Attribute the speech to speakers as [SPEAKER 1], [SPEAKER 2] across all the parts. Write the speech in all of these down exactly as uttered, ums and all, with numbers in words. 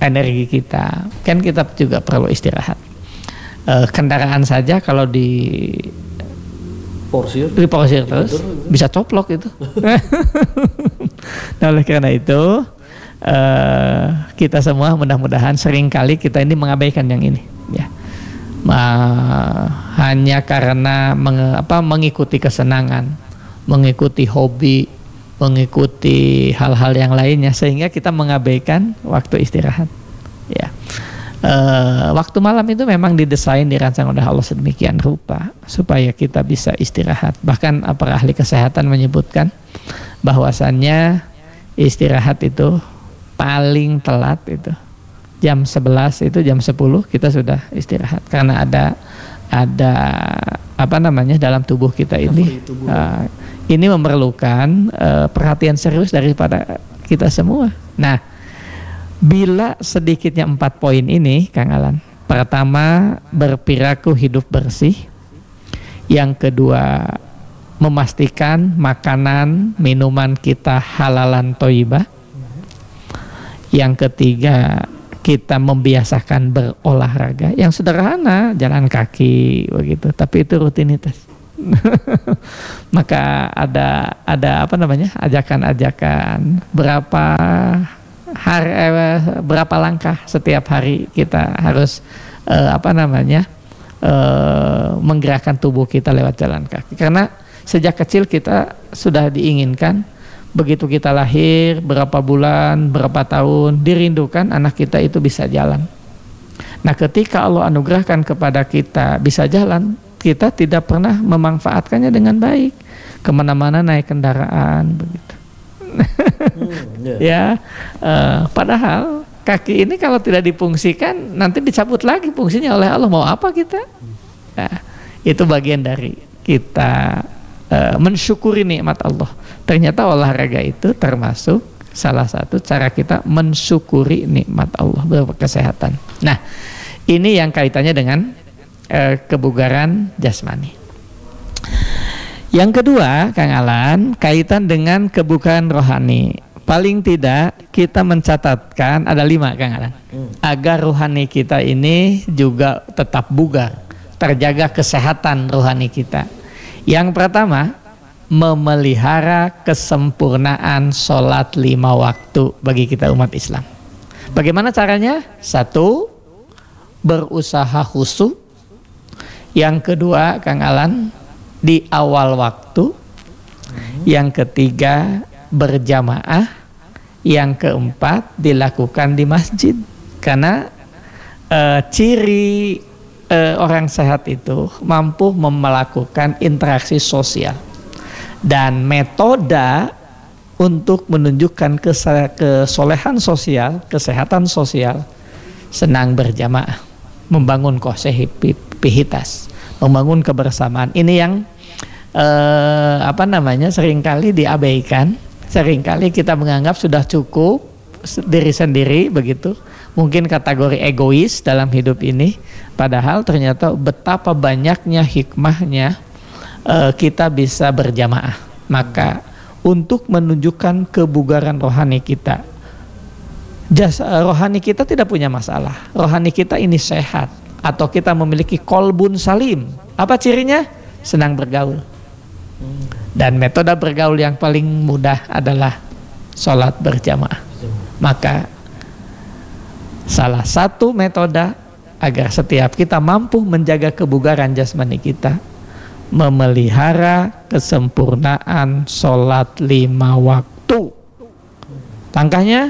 [SPEAKER 1] energi kita. Kan kita juga perlu istirahat. E, kendaraan saja kalau di
[SPEAKER 2] porsir,
[SPEAKER 1] di porsir terus bisa coplok itu. Nah, oleh karena itu e, kita semua mudah-mudahan seringkali kita ini mengabaikan yang ini, ya. Ma, hanya karena menge, apa, mengikuti kesenangan, mengikuti hobi, mengikuti hal-hal yang lainnya, sehingga kita mengabaikan waktu istirahat, ya. E, waktu malam itu memang didesain, dirancang oleh Allah sedemikian rupa supaya kita bisa istirahat. Bahkan para ahli kesehatan menyebutkan bahwasannya istirahat itu paling telat itu jam sebelas, itu jam sepuluh kita sudah istirahat, karena ada ada apa namanya dalam tubuh kita ini uh, ini memerlukan uh, perhatian serius daripada kita semua. Nah, bila sedikitnya empat poin ini, Kang Alan, pertama berperilaku hidup bersih, yang kedua memastikan makanan minuman kita halalan thayyibah, yang ketiga kita membiasakan berolahraga yang sederhana, jalan kaki begitu, tapi itu rutinitas. Maka ada ada apa namanya ajakan-ajakan berapa hari, eh, berapa langkah setiap hari kita harus eh, apa namanya eh, menggerakkan tubuh kita lewat jalan kaki, karena sejak kecil kita sudah diinginkan. Begitu kita lahir, berapa bulan, berapa tahun, dirindukan anak kita itu bisa jalan. Nah, ketika Allah anugerahkan kepada kita bisa jalan, kita tidak pernah memanfaatkannya dengan baik. Kemana-mana naik kendaraan, begitu. Hmm, yeah. Ya, uh, padahal kaki ini kalau tidak difungsikan, nanti dicabut lagi fungsinya oleh Allah. Mau apa kita? Nah, itu bagian dari kita uh, mensyukuri nikmat Allah. Ternyata olahraga itu termasuk salah satu cara kita mensyukuri nikmat Allah berupa kesehatan. Nah, ini yang kaitannya dengan eh, kebugaran jasmani. Yang kedua, Kang Alan, kaitan dengan kebugaran rohani. Paling tidak kita mencatatkan ada lima, Kang Alan, agar rohani kita ini juga tetap bugar, terjaga kesehatan rohani kita. Yang pertama, memelihara kesempurnaan sholat lima waktu bagi kita umat Islam. Bagaimana caranya? Satu, berusaha khusyuk. Yang kedua, Kang Alan, di awal waktu. Yang ketiga, berjamaah. Yang keempat, dilakukan di masjid. Karena uh, ciri uh, orang sehat itu mampu melakukan interaksi sosial. Dan metode untuk menunjukkan kesolehan sosial, kesehatan sosial, senang berjamaah, membangun kohesivitas, membangun kebersamaan. Ini yang eh, apa namanya seringkali diabaikan, seringkali kita menganggap sudah cukup diri sendiri begitu. Mungkin kategori egois dalam hidup ini, padahal ternyata betapa banyaknya hikmahnya Uh, kita bisa berjamaah. Maka untuk menunjukkan kebugaran rohani kita, jasa uh, rohani kita tidak punya masalah, rohani kita ini sehat, atau kita memiliki kolbun salim. Apa cirinya? Senang bergaul. Dan metode bergaul yang paling mudah adalah sholat berjamaah. Maka salah satu metode agar setiap kita mampu menjaga kebugaran jasmani kita, memelihara kesempurnaan sholat lima waktu. Langkahnya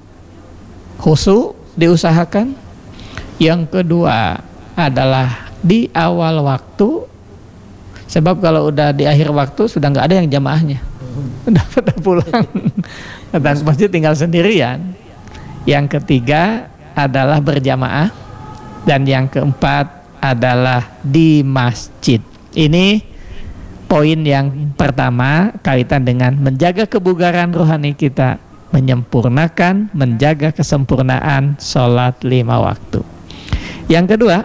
[SPEAKER 1] khusyuk diusahakan. Yang kedua adalah di awal waktu, sebab kalau udah di akhir waktu sudah nggak ada yang jamaahnya, udah pada pulang dan masjid tinggal sendirian. Yang ketiga adalah berjamaah, dan yang keempat adalah di masjid. Ini poin yang pertama kaitan dengan menjaga kebugaran rohani kita, menyempurnakan, menjaga kesempurnaan sholat lima waktu. Yang kedua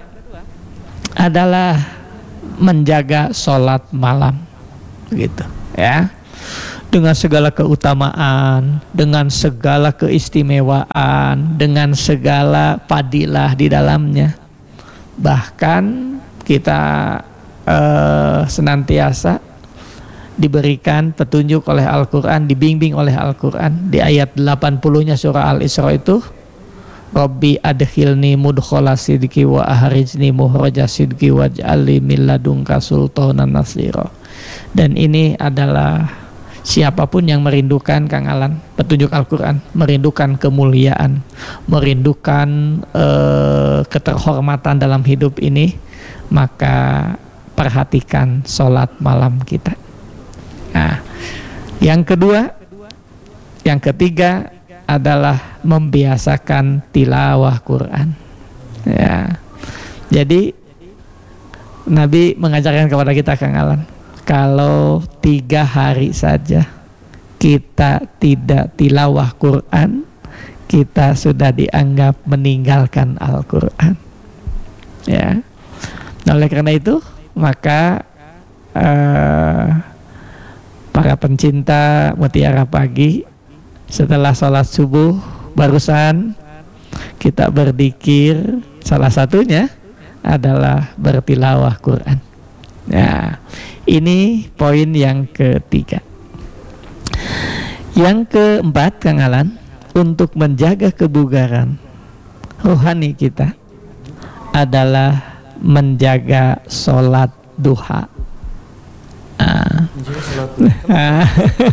[SPEAKER 1] adalah menjaga sholat malam, gitu ya. dengan segala keutamaan, dengan segala keistimewaan, dengan segala fadilah di dalamnya. Bahkan kita eh, senantiasa diberikan petunjuk oleh Al-Quran, dibimbing oleh Al-Quran. Di ayat delapan puluh-nya surah Al-Isra itu, Rabbi adkhilni mudkhala sidqi wa ahrijni mukhraja sidqi waj'alni min ladunka sultanan nasira. Dan ini adalah siapapun yang merindukan, Kang Alan, petunjuk Al-Quran, merindukan kemuliaan, merindukan uh, keterhormatan dalam hidup ini, maka perhatikan sholat malam kita. Nah, yang kedua, yang ketiga adalah membiasakan tilawah Quran. Ya, jadi Nabi mengajarkan kepada kita, Kang Alan, kalau tiga hari saja kita tidak tilawah Quran, kita sudah dianggap meninggalkan Al-Quran. Ya, nah, oleh karena itu maka uh, para pencinta Mutiara Pagi, setelah sholat subuh barusan kita berzikir, salah satunya adalah bertilawah Quran. Nah, ini poin yang ketiga. Yang keempat, Kang Alan, untuk menjaga kebugaran rohani kita adalah menjaga sholat duha. Nah,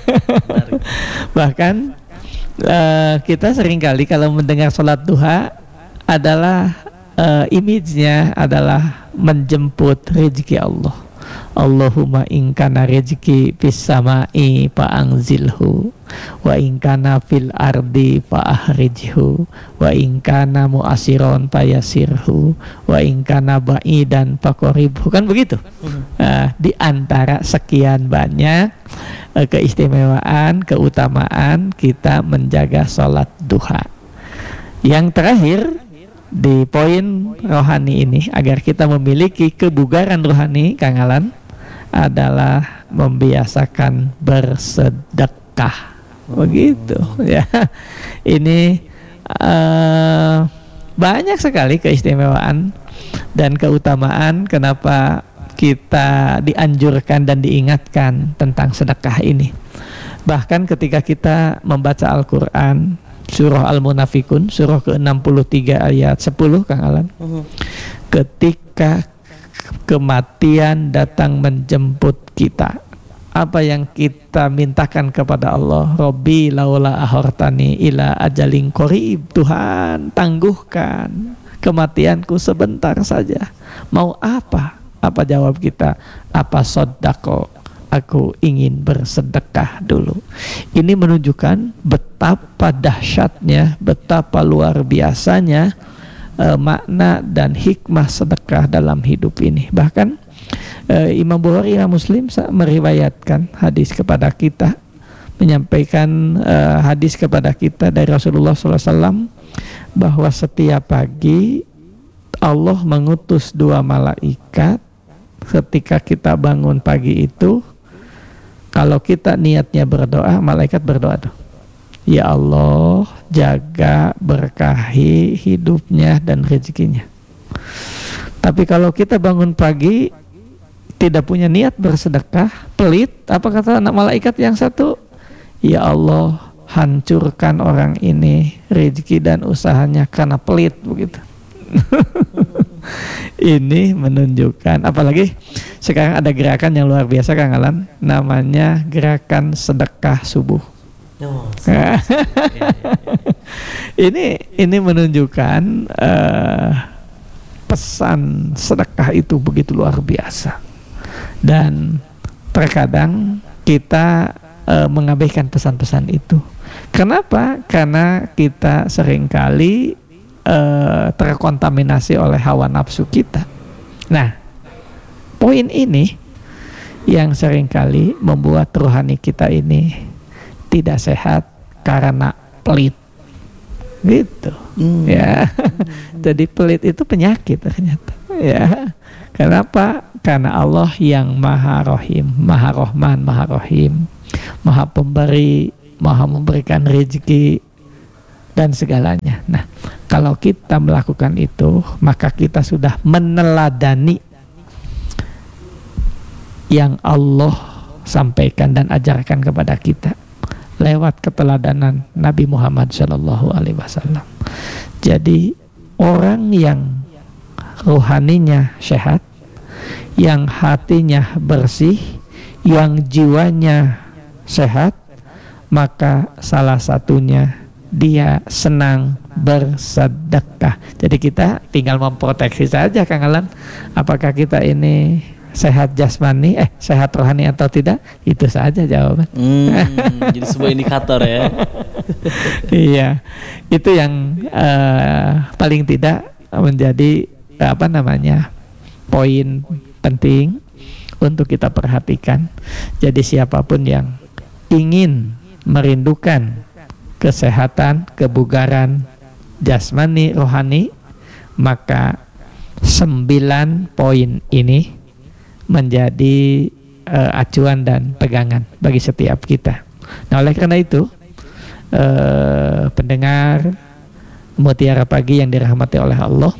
[SPEAKER 1] bahkan uh, kita seringkali kalau mendengar sholat duha adalah uh, image-nya adalah menjemput rezeki Allah. Allahumma in kana rezeki fis samai fa anzilhu wa in kana fil ardi fa ahrijhu wa in kana mu'asiron fa yasirhu wa in kana ba'idan fa qaribhu. Kan begitu. Nah, di antara sekian banyak uh, keistimewaan, keutamaan kita menjaga sholat duha. Yang terakhir di poin rohani ini, agar kita memiliki kebugaran rohani, Kang Alan, adalah membiasakan bersedekah. Begitu ya. Ini uh, banyak sekali keistimewaan dan keutamaan kenapa kita dianjurkan dan diingatkan tentang sedekah ini. Bahkan ketika kita membaca Al-Quran, surah Al-Munafikun, surah ke enam puluh tiga ayat sepuluh, Kang Alan. Uh-huh. Ketika kematian datang menjemput kita, apa yang kita mintakan kepada Allah? Rabbi laula ahortani ila ajalin qarib. Tuhan, tangguhkan kematianku sebentar saja. Mau apa? Apa jawab kita? Apa sodako? Aku ingin bersedekah dulu. Ini menunjukkan betapa dahsyatnya, betapa luar biasanya uh, makna dan hikmah sedekah dalam hidup ini. Bahkan uh, Imam Bukhari dan Muslim meriwayatkan hadis kepada kita, menyampaikan uh, hadis kepada kita dari Rasulullah shallallahu alaihi wasallam bahwa setiap pagi Allah mengutus dua malaikat. Ketika kita bangun pagi itu, kalau kita niatnya berdoa, malaikat berdoa tuh, ya Allah, jaga, berkahi hidupnya dan rezekinya. Tapi kalau kita bangun pagi tidak punya niat bersedekah, pelit, apa kata anak malaikat yang satu? Ya Allah, hancurkan orang ini rezeki dan usahanya karena pelit, begitu. Ini menunjukkan, apalagi sekarang ada gerakan yang luar biasa, Kang Alan, namanya gerakan sedekah subuh. Oh, ini ini menunjukkan uh, pesan sedekah itu begitu luar biasa, dan terkadang kita uh, mengabaikan pesan-pesan itu. Kenapa? Karena kita seringkali Uh, terkontaminasi oleh hawa nafsu kita. Nah, poin ini yang seringkali membuat rohani kita ini tidak sehat karena pelit, gitu. Hmm. Ya, hmm. Jadi pelit itu penyakit ternyata. Ya, kenapa? Karena Allah yang Maha Rohim, Maha Rohman, Maha Rohim, Maha Pemberi, Maha memberikan rezeki dan segalanya. Nah, kalau kita melakukan itu, maka kita sudah meneladani yang Allah sampaikan dan ajarkan kepada kita lewat keteladanan Nabi Muhammad shallallahu alaihi wasallam. Jadi orang yang rohaninya sehat, yang hatinya bersih, yang jiwanya sehat, maka salah satunya dia senang bersedekah. Jadi kita tinggal memproteksi saja, Kang Alan, apakah kita ini sehat jasmani, eh sehat rohani atau tidak, itu saja jawaban.
[SPEAKER 2] Hmm, jadi sebuah indikator ya.
[SPEAKER 1] Iya, itu yang uh, paling tidak menjadi apa namanya poin penting untuk kita perhatikan. Jadi siapapun yang ingin merindukan kesehatan, kebugaran jasmani, rohani, maka sembilan poin ini menjadi uh, acuan dan pegangan bagi setiap kita. Nah, oleh karena itu uh, pendengar Mutiara Pagi yang dirahmati oleh Allah,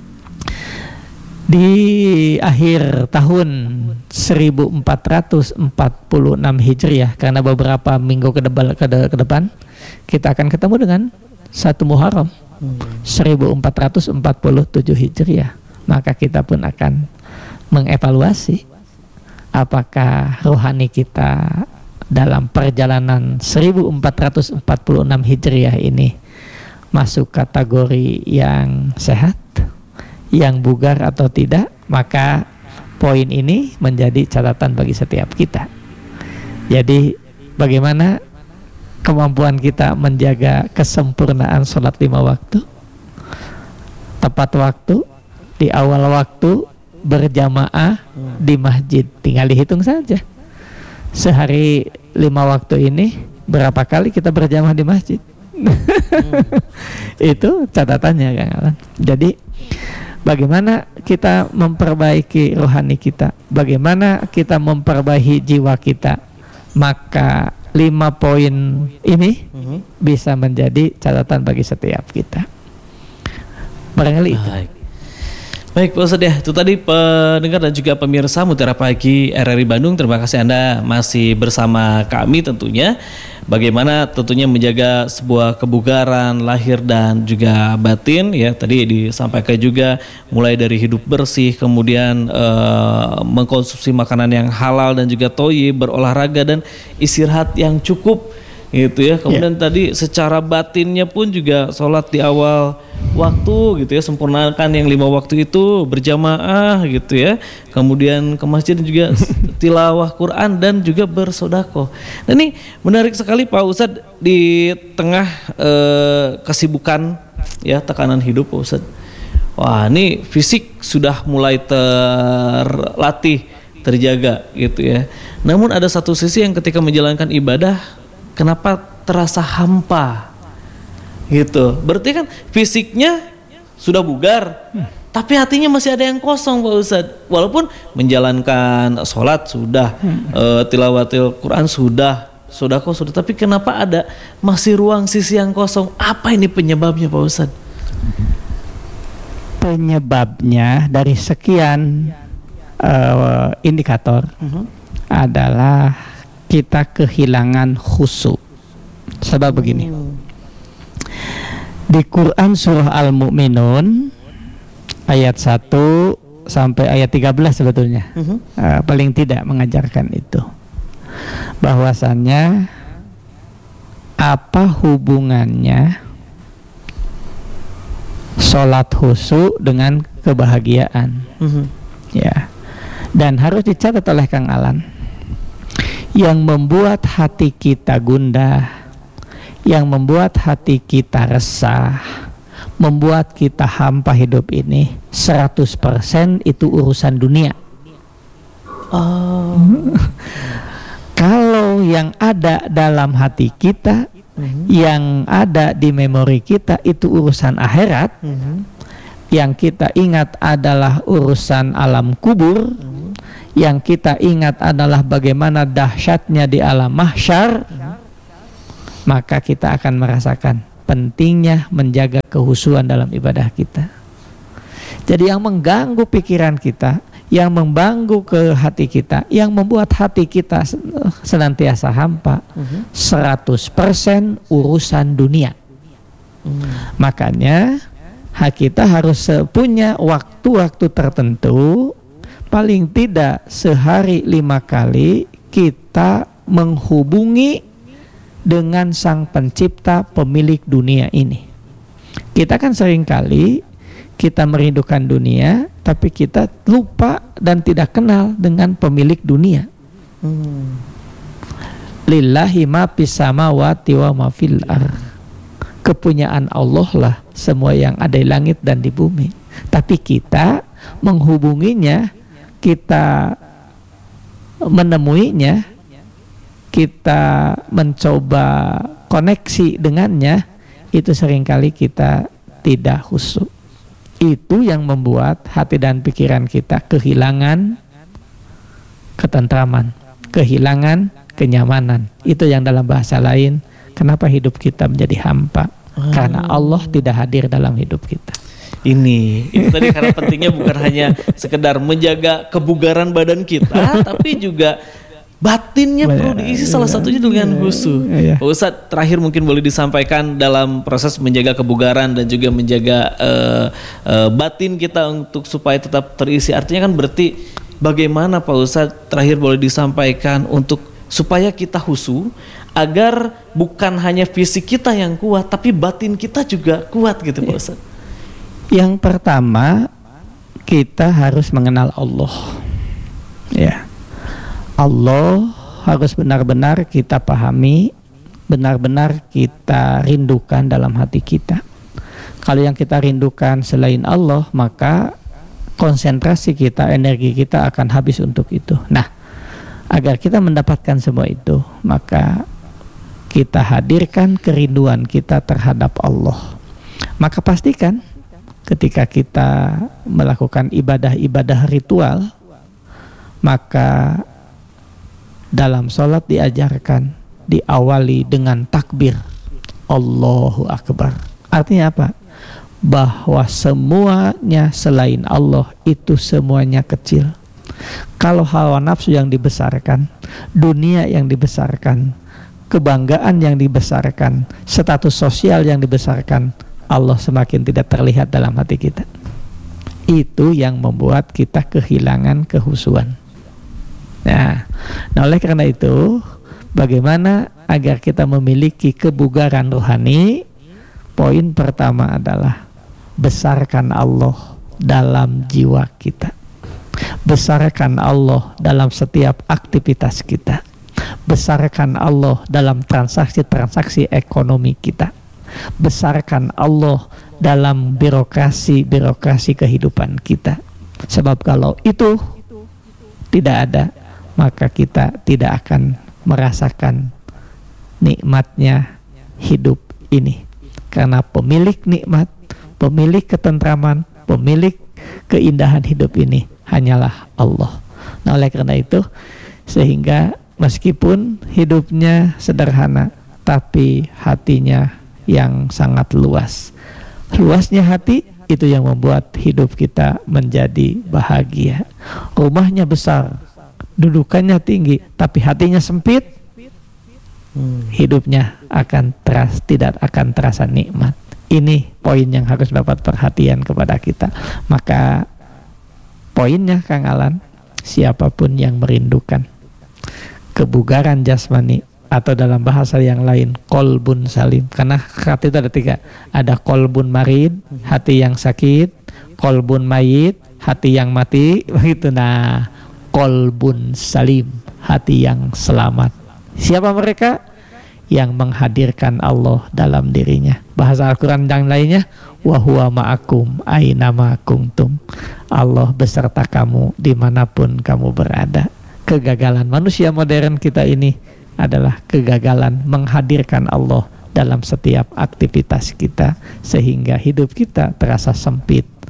[SPEAKER 1] di akhir tahun seribu empat ratus empat puluh enam Hijriah, karena beberapa minggu ke depan, ke, de, ke depan kita akan ketemu dengan satu Muharram hmm. seribu empat ratus empat puluh tujuh Hijriah, maka kita pun akan mengevaluasi apakah rohani kita dalam perjalanan seribu empat ratus empat puluh enam Hijriah ini masuk kategori yang sehat, yang bugar atau tidak. Maka poin ini menjadi catatan bagi setiap kita. Jadi bagaimana kemampuan kita menjaga kesempurnaan sholat lima waktu, tepat waktu, di awal waktu, berjamaah di masjid. Tinggal dihitung saja, sehari lima waktu ini berapa kali kita berjamaah di masjid. hmm. Itu catatannya, Kang Alan. Jadi bagaimana kita memperbaiki rohani kita, bagaimana kita memperbaiki jiwa kita, maka lima poin ini hmm. bisa menjadi catatan bagi setiap kita. Barangkali itu.
[SPEAKER 2] Baik. Baik Pak Ustadz ya, itu tadi pendengar dan juga pemirsa Mutiara Pagi R R I Bandung, terima kasih Anda masih bersama kami tentunya. Bagaimana tentunya menjaga sebuah kebugaran lahir dan juga batin ya, tadi disampaikan juga mulai dari hidup bersih, kemudian eh, mengkonsumsi makanan yang halal dan juga thayyib, berolahraga dan istirahat yang cukup gitu ya. Kemudian yeah. tadi secara batinnya pun juga sholat di awal waktu gitu ya, sempurnakan yang lima waktu itu, berjamaah gitu ya, kemudian ke masjid dan juga tilawah Quran dan juga bersodakoh. Dan ini menarik sekali Pak Ustadz, di tengah eh, kesibukan ya, tekanan hidup Pak Ustadz, wah ini fisik sudah mulai terlatih, terjaga gitu ya. Namun ada satu sisi yang ketika menjalankan ibadah, kenapa terasa hampa gitu. Berarti kan fisiknya sudah bugar, hmm. tapi hatinya masih ada yang kosong Pak Ustadz. Walaupun menjalankan sholat sudah, hmm. e, tilawatil Quran sudah, sodako sudah, tapi kenapa ada masih ruang sisi yang kosong? Apa ini penyebabnya Pak Ustadz?
[SPEAKER 1] Penyebabnya dari sekian uh, indikator uh-huh. adalah kita kehilangan khusyuk. Sebab begini, di Quran surah Al-Mu'minun ayat satu sampai ayat tiga belas sebetulnya uh-huh. uh, paling tidak mengajarkan itu, bahwasannya apa hubungannya sholat khusyuk dengan kebahagiaan. uh-huh. Ya, dan harus dicatat oleh Kang Alan, yang membuat hati kita gundah, yang membuat hati kita resah, membuat kita hampa hidup ini seratus persen itu urusan dunia. Oh. Kalau yang ada dalam hati kita, mm-hmm. yang ada di memori kita itu urusan akhirat, mm-hmm. yang kita ingat adalah urusan alam kubur, mm-hmm. yang kita ingat adalah bagaimana dahsyatnya di alam mahsyar, maka kita akan merasakan pentingnya menjaga kehusuan dalam ibadah kita. Jadi yang mengganggu pikiran kita, yang mengganggu ke hati kita, yang membuat hati kita senantiasa hampa, uh-huh. seratus persen urusan dunia. Uh. Makanya kita harus punya waktu-waktu tertentu, paling tidak sehari lima kali kita menghubungi dengan Sang Pencipta pemilik dunia ini. Kita kan seringkali kita merindukan dunia, tapi kita lupa dan tidak kenal dengan pemilik dunia. Hmm. Lillahi ma fis samawati wa ma fil ardh. Kepunyaan Allah lah semua yang ada di langit dan di bumi. Tapi kita menghubunginya, kita menemuinya, kita mencoba koneksi dengannya, itu seringkali kita tidak khusyuk. Itu yang membuat hati dan pikiran kita kehilangan ketentraman, kehilangan kenyamanan. Itu yang dalam bahasa lain, kenapa hidup kita menjadi hampa? Oh. Karena Allah tidak hadir dalam hidup kita.
[SPEAKER 2] Ini, itu tadi karena pentingnya bukan hanya sekedar menjaga kebugaran badan kita, tapi juga batinnya perlu diisi, salah satunya dengan khusyuk. Iya. Pak Ustadz, terakhir mungkin boleh disampaikan dalam proses menjaga kebugaran dan juga menjaga uh, uh, batin kita untuk supaya tetap terisi. Artinya kan berarti bagaimana Pak Ustadz, terakhir boleh disampaikan untuk supaya kita khusyuk agar bukan hanya fisik kita yang kuat, tapi batin kita juga kuat gitu Pak Ustadz.
[SPEAKER 1] Yang pertama, kita harus mengenal Allah. Ya. Allah harus benar-benar kita pahami, benar-benar kita rindukan dalam hati kita. Kalau yang kita rindukan selain Allah, maka konsentrasi kita, energi kita akan habis untuk itu. Nah, agar kita mendapatkan semua itu, maka kita hadirkan kerinduan kita terhadap Allah. Maka pastikan ketika kita melakukan ibadah-ibadah ritual, maka dalam sholat diajarkan diawali dengan takbir Allahu Akbar. Artinya apa? Bahwa semuanya selain Allah itu semuanya kecil. Kalau hawa nafsu yang dibesarkan, dunia yang dibesarkan, kebanggaan yang dibesarkan, status sosial yang dibesarkan, Allah semakin tidak terlihat dalam hati kita. Itu yang membuat kita kehilangan kehusuan. Nah, nah oleh karena itu, bagaimana agar kita memiliki kebugaran rohani? Poin pertama adalah besarkan Allah dalam jiwa kita, besarkan Allah dalam setiap aktivitas kita, besarkan Allah dalam transaksi-transaksi ekonomi kita, besarkan Allah dalam birokrasi-birokrasi kehidupan kita. Sebab kalau itu tidak ada, maka kita tidak akan merasakan nikmatnya hidup ini. Karena pemilik nikmat, pemilik ketentraman, pemilik keindahan hidup ini hanyalah Allah. Nah, oleh karena itu, sehingga meskipun hidupnya sederhana, tapi hatinya yang sangat luas. Luasnya hati, itu yang membuat hidup kita menjadi bahagia. Rumahnya besar, dudukannya tinggi, tapi hatinya sempit, hmm. hidupnya akan teras, tidak akan terasa nikmat. Ini poin yang harus dapat perhatian kepada kita. Maka poinnya Kang Alan, siapapun yang merindukan kebugaran jasmani, atau dalam bahasa yang lain kolbun salim, karena hati itu ada tiga, ada kolbun marid, hati yang sakit, kolbun mayit, hati yang mati, begitu. Nah, kolbun salim, hati yang selamat. Siapa mereka? Yang menghadirkan Allah dalam dirinya. Bahasa Al-Quran yang lainnya, wa huwa ma'akum aynama kuntum. Allah beserta kamu dimanapun kamu berada. Kegagalan manusia modern kita ini adalah kegagalan menghadirkan Allah dalam setiap aktivitas kita, sehingga hidup kita terasa sempit,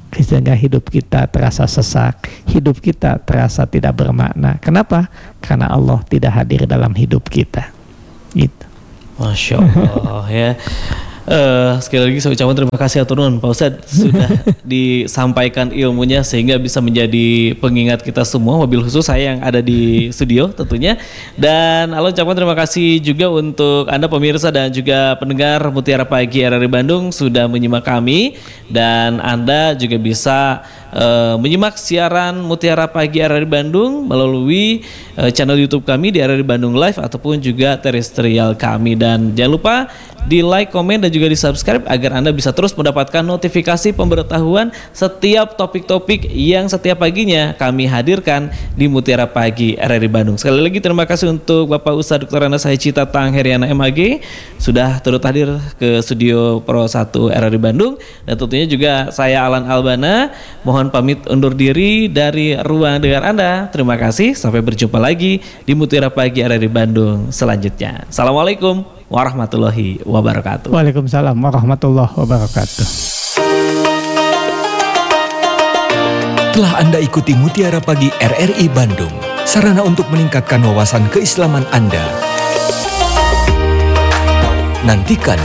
[SPEAKER 1] sehingga hidup kita terasa sesak, hidup kita terasa tidak bermakna. Kenapa? Karena Allah tidak hadir dalam hidup kita. Gitu.
[SPEAKER 2] Masya Allah ya. Uh, sekali lagi saya ucapkan terima kasih atur nuhun Pak Ustadz sudah disampaikan ilmunya sehingga bisa menjadi pengingat kita semua, mobil khusus saya yang ada di studio tentunya. Dan Allah ucapkan terima kasih juga untuk Anda pemirsa dan juga pendengar Mutiara Pagi R R I Bandung sudah menyimak kami, dan Anda juga bisa uh, menyimak siaran Mutiara Pagi R R I Bandung melalui uh, channel YouTube kami di R R I Bandung Live ataupun juga terestrial kami. Dan jangan lupa di like, komen, dan juga di subscribe agar Anda bisa terus mendapatkan notifikasi pemberitahuan setiap topik-topik yang setiap paginya kami hadirkan di Mutiara Pagi R R I Bandung. Sekali lagi terima kasih untuk Bapak Ustadz Doktor Andes Haji Tatang Heriana M A G sudah turut hadir ke studio Pro satu R R I Bandung, dan tentunya juga saya Alan Albana mohon pamit undur diri dari ruang dengar Anda. Terima kasih, sampai berjumpa lagi di Mutiara Pagi R R I Bandung selanjutnya. Assalamualaikum warahmatullahi wabarakatuh.
[SPEAKER 1] Waalaikumsalam warahmatullahi wabarakatuh.
[SPEAKER 3] Telah Anda ikuti Mutiara Pagi R R I Bandung, sarana untuk meningkatkan wawasan keislaman Anda. Nantikan